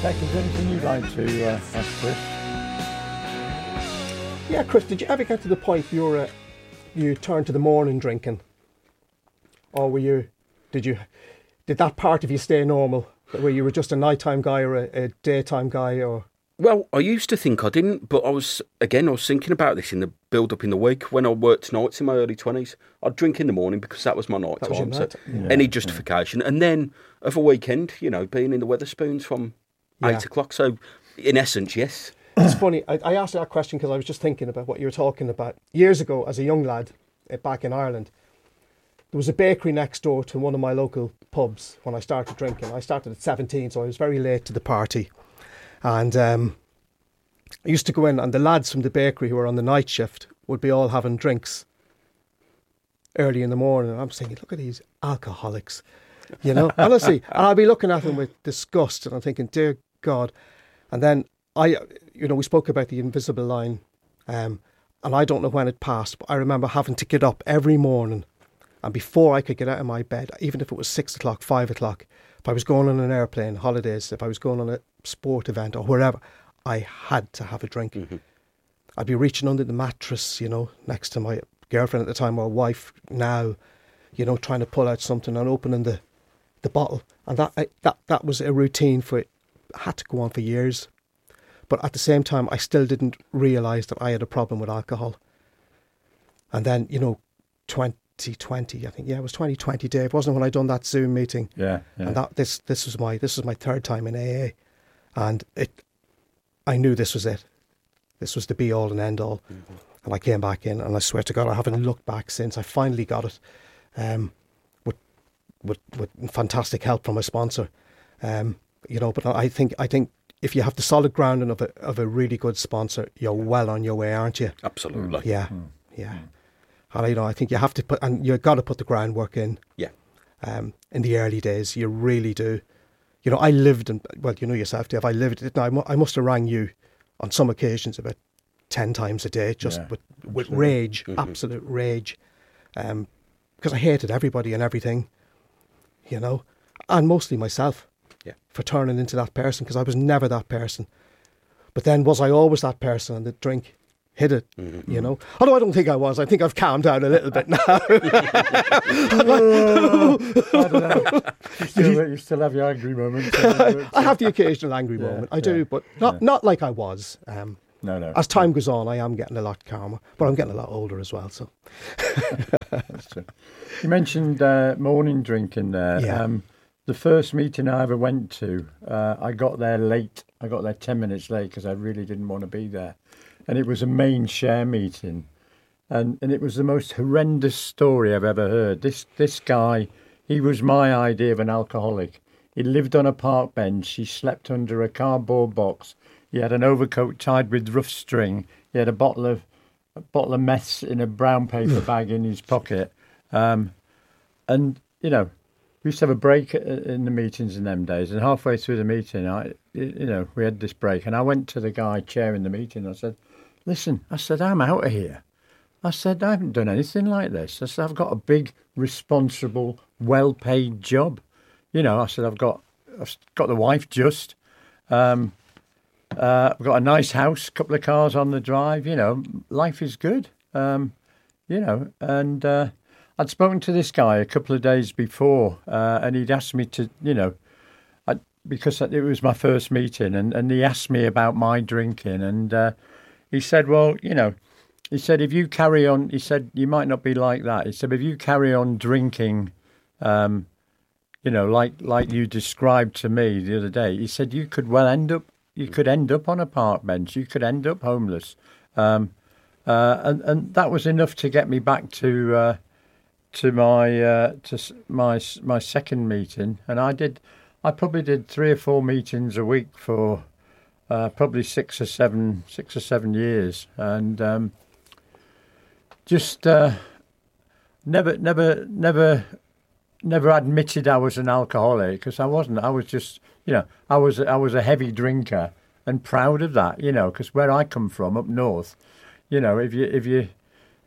Beck, is there anything you'd like to ask Chris? Yeah, Chris, did you ever get to the point you turned to the morning drinking, or did that part of you stay normal, where you were just a nighttime guy or a daytime guy, or? Well, I used to think I didn't, but I was thinking about this in the build-up in the week. When I worked nights in my early 20s, I'd drink in the morning because that was my night time. So any justification. And then of a weekend, being in the Wetherspoons from 8 o'clock. So in essence, yes. It's funny, I asked that question because I was just thinking about what you were talking about. Years ago, as a young lad back in Ireland, there was a bakery next door to one of my local pubs when I started drinking. I started at 17, so I was very late to the party. And I used to go in, and the lads from the bakery who were on the night shift would be all having drinks early in the morning. And I'm thinking, look at these alcoholics, honestly. And I'd be looking at them with disgust, and I'm thinking, dear God. And then we spoke about the invisible line, and I don't know when it passed, but I remember having to get up every morning, and before I could get out of my bed, even if it was 6 o'clock, 5 o'clock, if I was going on an airplane, holidays, if I was going on a sport event or wherever, I had to have a drink. Mm-hmm. I'd be reaching under the mattress, next to my girlfriend at the time, or wife now, trying to pull out something and opening the bottle. And that was a routine had to go on for years. But at the same time, I still didn't realise that I had a problem with alcohol. And then, 2020, I think, it was 2020, Dave, wasn't it, when I done that Zoom meeting? Yeah. And this was my third time in AA, and I knew this was it. This was the be all and end all. Mm-hmm. And I came back in, and I swear to God, I haven't looked back since. I finally got it, with fantastic help from a sponsor, But I think if you have the solid grounding of a really good sponsor, you're well on your way, aren't you? Absolutely. Yeah. And I think you have to you've got to put the groundwork in. Yeah. In the early days, you really do. I lived yourself, Dave. I lived it. I must have rang you on some occasions about 10 times a day, just with rage, absolute rage, because I hated everybody and everything, and mostly myself. Yeah. For turning into that person, because I was never that person. But then was I always that person, and the drink hit it, Although I don't think I was. I think I've calmed down a little bit now. I don't know. You still have your angry moments. I have the occasional angry moment. I do, but not like I was. No. As time goes on, I am getting a lot calmer, but I'm getting a lot older as well. So. That's true. You mentioned morning drinking there. Yeah. The first meeting I ever went to, I got there late. I got there 10 minutes late because I really didn't want to be there. And it was a main share meeting. And it was the most horrendous story I've ever heard. This guy, he was my idea of an alcoholic. He lived on a park bench. He slept under a cardboard box. He had an overcoat tied with rough string. He had a bottle of meth in a brown paper bag in his pocket. We used to have a break in the meetings in them days, and halfway through the meeting, we had this break, and I went to the guy chairing the meeting. I said, "Listen," I said, "I'm out of here." I said, "I haven't done anything like this." I said, "I've got a big, responsible, well-paid job." I said, I've got the wife just. I've got a nice house, a couple of cars on the drive. Life is good. I'd spoken to this guy a couple of days before, and he'd asked me to, because it was my first meeting, and he asked me about my drinking, and he said, well, he said, if you carry on, he said, you might not be like that. He said, if you carry on drinking, like you described to me the other day, he said, you could end up on a park bench, you could end up homeless. And that was enough to get me back to my second meeting, and I probably did 3 or 4 meetings a week for probably 6 or 7 years, and just never admitted I was an alcoholic, because I wasn't. I was just, I was a heavy drinker, and proud of that, because where I come from up north, if you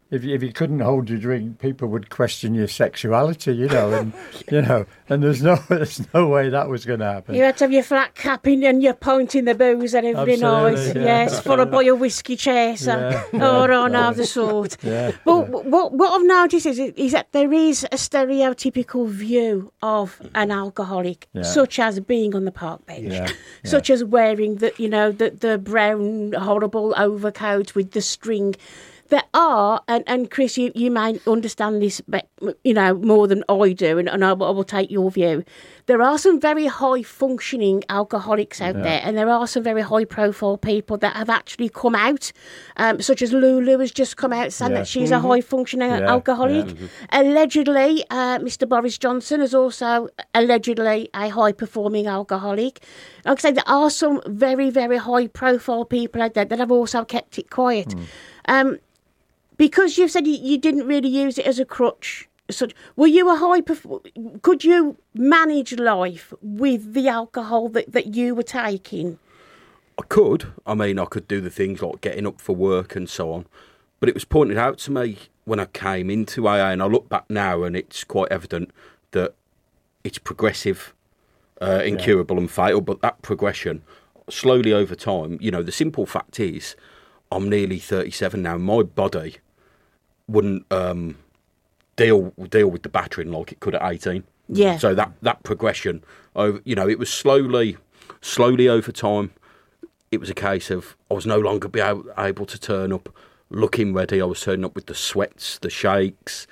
if you couldn't hold your drink, people would question your sexuality, and and there's no way that was going to happen. You had to have your flat cap in and your pint in the boozer every night. Yeah. Yes, followed by a whiskey chaser or on of the sort. Yeah. But what I've noticed is that there is a stereotypical view of an alcoholic, such as being on the park bench, such as wearing the brown horrible overcoat with the string. There are, and Chris, you may understand this, more than I do, and I will take your view. There are some very high-functioning alcoholics out there, and there are some very high-profile people that have actually come out, such as Lulu has just come out saying that she's a high-functioning alcoholic. Allegedly, Mr. Boris Johnson is also allegedly a high-performing alcoholic. Like I say, there are some very, very high-profile people out there that have also kept it quiet. Because you've said you didn't really use it as a crutch, were you could you manage life with the alcohol that you were taking? I could. I mean, I could do the things like getting up for work and so on. But it was pointed out to me when I came into AA, and I look back now and it's quite evident that it's progressive, incurable and fatal, but that progression, slowly over time, the simple fact is, I'm nearly 37 now. My body wouldn't deal with the battering like it could at 18. Yeah. So that progression, it was slowly over time. It was a case of I was no longer able to turn up looking ready. I was turning up with the sweats, the shakes.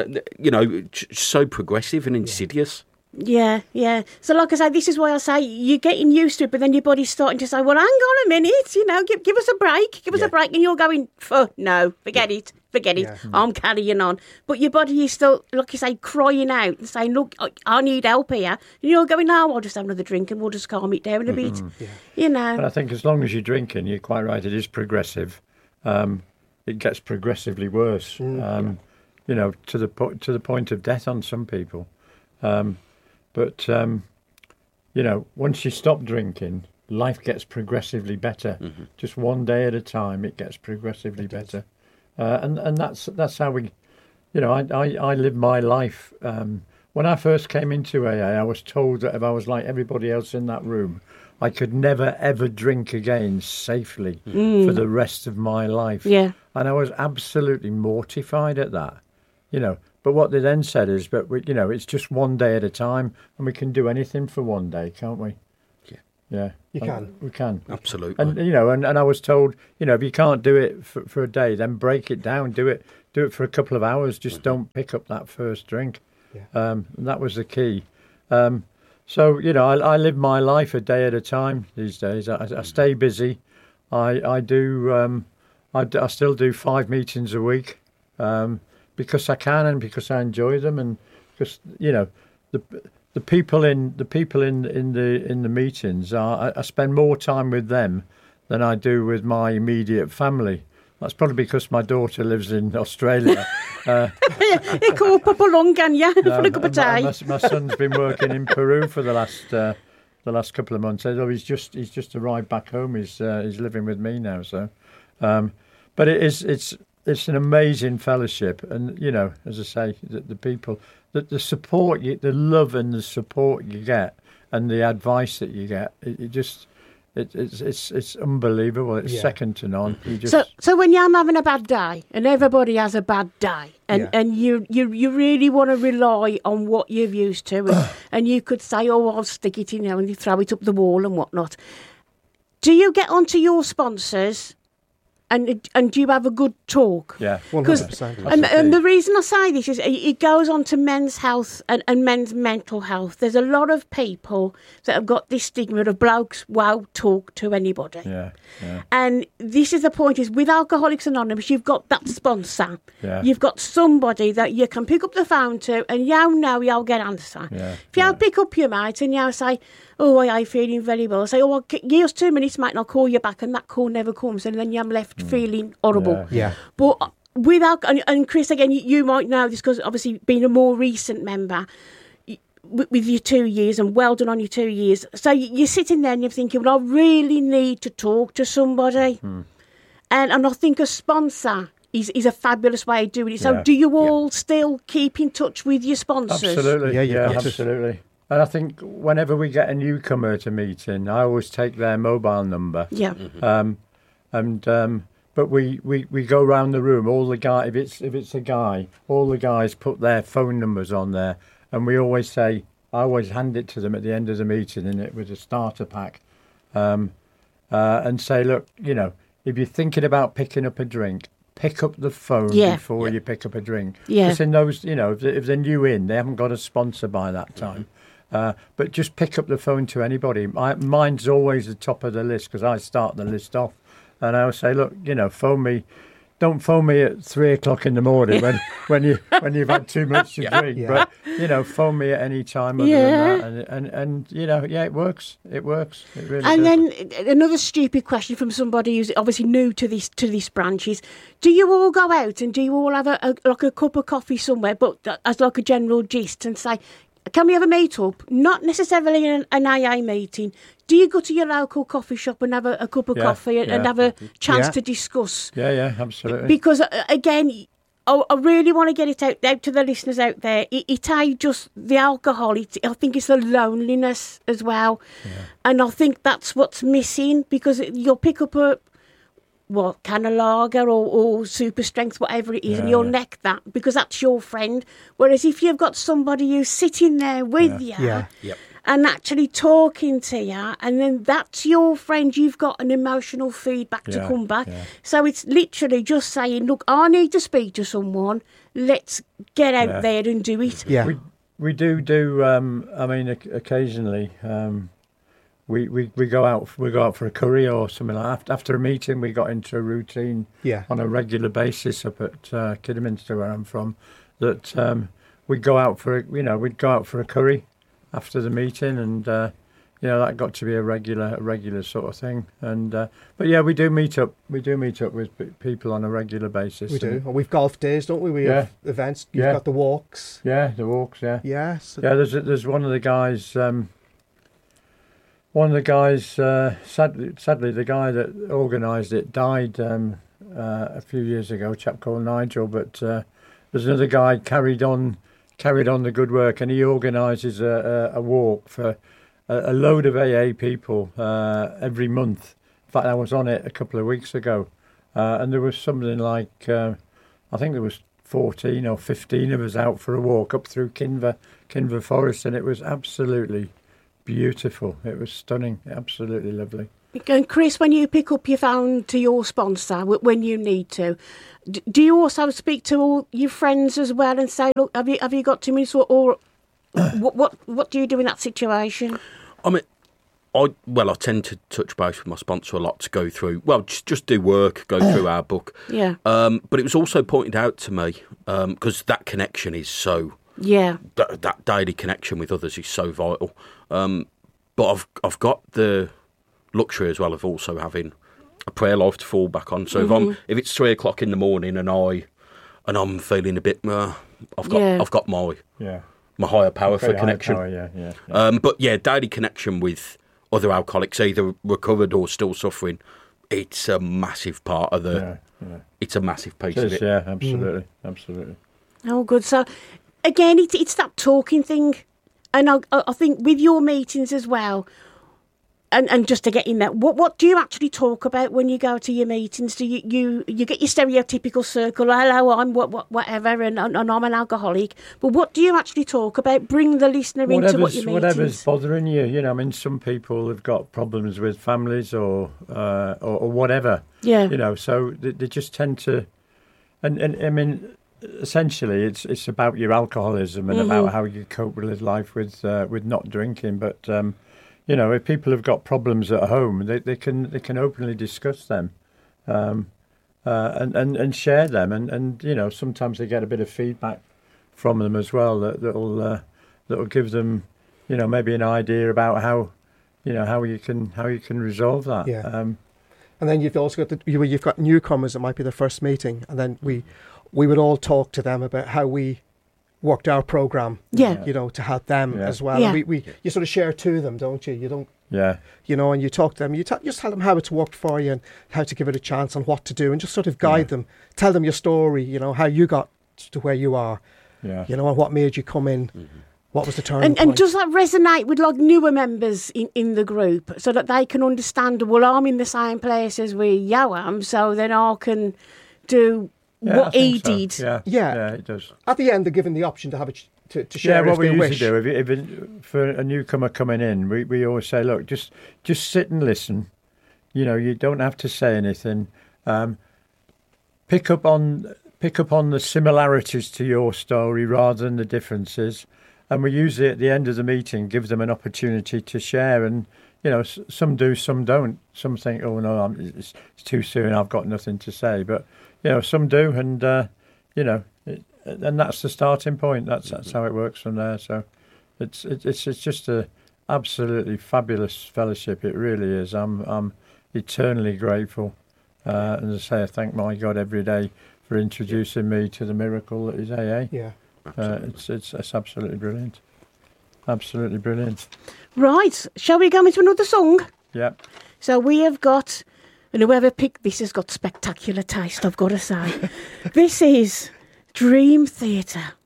So progressive and insidious. Yeah. So like I say, this is why I say you're getting used to it, but then your body's starting to say, well, hang on a minute, give us a break. Give us a break. And you're going, no, forget it. I'm carrying on. But your body is still, like you say, crying out and saying, look, I need help here. And you're going, no, I'll just have another drink and we'll just calm it down a bit. But I think as long as you're drinking, you're quite right, it is progressive. It gets progressively worse, to the point of death on some people. But once you stop drinking, life gets progressively better. Just one day at a time, it gets progressively better. And that's how we, I live my life. When I first came into AA, I was told that if I was like everybody else in that room, I could never, ever drink again safely for the rest of my life. Yeah. And I was absolutely mortified at that, But what they then said is, it's just one day at a time, and we can do anything for one day, can't we? Yeah. You can. We can. Absolutely. And and I was told, if you can't do it for a day, then break it down. Do it for a couple of hours. Just don't pick up that first drink. Yeah. And that was the key. So I live my life a day at a time these days. I stay busy. I do. I still do 5 meetings a week. Because I can and because I enjoy them, and because the people in the meetings I spend more time with them than I do with my immediate family. That's probably because my daughter lives in Australia. You call Papa along, can you, for a cup of tea? My son's been working in Peru for the last couple of months. Although he's just arrived back home. He's living with me now. So, but it's an amazing fellowship, and as I say, the people, the support, the love and the support you get, and the advice that you get, it's unbelievable. It's second to none. So when you're having a bad day, and everybody has a bad day, and you really want to rely on what you're used to, and you could say, oh, I'll stick it in there, and you throw it up the wall and whatnot. Do you get onto your sponsors? And do you have a good talk? Yeah, 100%. And the reason I say this is it goes on to men's health and men's mental health. There's a lot of people that have got this stigma of blokes won't talk to anybody. Yeah. And this is the point, is with Alcoholics Anonymous, you've got that sponsor. Yeah. You've got somebody that you can pick up the phone to, and you'll get answer. Yeah. If you pick up your mate and you say, oh, I feeling very well. I say, oh, give us 2 minutes, mate, and I'll call you back. And that call never comes. And then I'm left feeling horrible. Yeah. But and Chris, again, you might know this because obviously being a more recent member with your 2 years, and well done on your 2 years. So you're sitting there and you're thinking, well, I really need to talk to somebody. And I think a sponsor is a fabulous way of doing it. So do you all still keep in touch with your sponsors? Absolutely. Absolutely. And I think whenever we get a newcomer to meeting, I always take their mobile number. Yeah. But we go round the room. All the guy, if it's a guy, all the guys put their phone numbers on there, and we always say, I always hand it to them at the end of the meeting, and it was a starter pack, and say, look, you know, if you're thinking about picking up a drink, pick up the phone before you pick up a drink. Yeah. Because in those, you know, if they're new in, they haven't got a sponsor by that time. But just pick up the phone to anybody. Mine's always the top of the list because I start the list off. And I would say, look, you know, phone me. Don't phone me at 3 o'clock in the morning when you've had too much to drink. Yeah. But you know, phone me at any time other than that. And you know, it works. It works. It really and does. Then another stupid question from somebody who's obviously new to this branch is: do you all go out and do you all have a cup of coffee somewhere, but as like a general gist, and say, can we have a meet up? Not necessarily an AA meeting. Do you go to your local coffee shop and have a cup of coffee and have a chance to discuss? Yeah, absolutely. Because again, I really want to get it out to the listeners out there. It ain't just the alcohol. I think it's the loneliness as well. Yeah. And I think that's what's missing, because you'll pick up a can of lager or super strength, whatever it is, and you'll neck that because that's your friend. Whereas if you've got somebody who's sitting there with you and actually talking to you, and then that's your friend, you've got an emotional feedback to come back. Yeah. So it's literally just saying, look, I need to speak to someone. Let's get out there and do it. Yeah. We do. I mean, occasionally. We go out for a curry or something like that. After a meeting, we got into a routine on a regular basis up at Kidderminster, where I'm from. That we'd go out for a curry after the meeting, and that got to be a regular sort of thing. And but we do meet up. We do meet up with people on a regular basis. We do. And we've golf days, don't we? We have events. You've got the walks. Yeah, the walks. Yeah. Yes. Yeah. There's one of the guys. One of the guys, sadly, the guy that organised it died a few years ago. A chap called Nigel, but there's another guy carried on the good work, and he organises a walk for a load of AA people every month. In fact, I was on it a couple of weeks ago, and there was something like I think there was 14 or 15 of us out for a walk up through Kinver Forest, and it was absolutely beautiful. It was stunning, absolutely lovely. And Chris, when you pick up your phone to your sponsor when you need to, do you also speak to all your friends as well and say, look, have you got 2 minutes, or what do you do in that situation? I mean, I tend to touch base with my sponsor a lot to go through. Well, just do work, go through our book. Yeah. But it was also pointed out to me because that connection is so. Yeah. That daily connection with others is so vital. But I've got the luxury as well of also having a prayer life to fall back on. So if it's 3 o'clock in the morning and I'm feeling a bit, I've got my higher power for connection. But daily connection with other alcoholics, either recovered or still suffering, it's a massive part of the. It's a massive piece of it. Yeah, absolutely, absolutely. Oh, good. So again, it's that talking thing. And I think with your meetings as well, and just to get in there, what do you actually talk about when you go to your meetings? Do you get your stereotypical circle? Hello, I'm whatever, and I'm an alcoholic. But what do you actually talk about? Bring the listener into what your meetings. Whatever's bothering you. You know, I mean, some people have got problems with families or whatever. Yeah. You know, so they just tend to, and I mean. Essentially, it's about your alcoholism and about how you cope with life with not drinking. But if people have got problems at home, they can openly discuss them, and share them, and sometimes they get a bit of feedback from them as well that'll give them maybe an idea about how you can resolve that. Yeah. And then you've also got you've got newcomers that might be their first meeting, and then we would all talk to them about how we worked our program, to help them as well. Yeah. And you sort of share to them, don't you? You don't Yeah. You know, and you talk to them, you just tell them how it's worked for you and how to give it a chance and what to do, and just sort of guide them, tell them your story, you know, how you got to where you are, you know, and what made you come in, what was the turning point. And does that resonate with like newer members in the group so that they can understand, well, I'm in the same place as where you am, so then I can do what he did. Yeah, it does. At the end, they're given the option to have to share what we wish. usually do, if for a newcomer coming in, we always say, look, just sit and listen. You know, you don't have to say anything. Pick up on the similarities to your story rather than the differences. And we usually at the end of the meeting give them an opportunity to share. And you know, some do, some don't. Some think, oh no, it's too soon. I've got nothing to say. But you know, some do, and you know. And that's the starting point. That's how it works from there. So it's just a absolutely fabulous fellowship. It really is. I'm eternally grateful. And as I say, I thank my God every day for introducing me to the miracle that is AA. Yeah, it's absolutely brilliant. Absolutely brilliant. Right, shall we go into another song? Yep. So we have got, and whoever picked this has got spectacular taste, I've got to say. This is Dream Theatre.